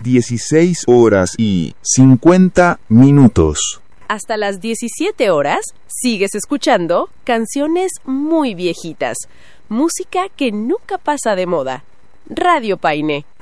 16 horas y 50 minutos. Hasta las 17 horas sigues escuchando canciones muy viejitas, música que nunca pasa de moda. Radio Paine.